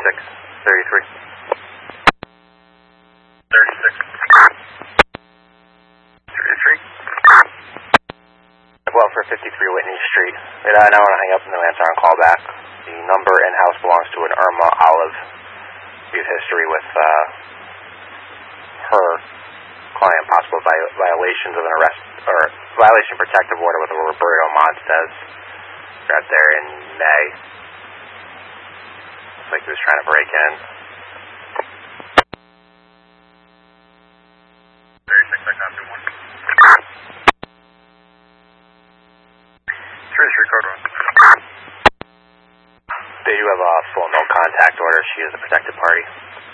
3633. 33. Well, for 53 Whitney Street. And I want to hang up and then answer on call back. The number and house belongs to an Irma Olive. We have history with her client, possible violations of an arrest or violation of protective order with Roberto Montez. Got there in May. Looks like he was trying to break in. 36, I copy 1. 33, code 1. They do have a full no contact order. She is a protected party.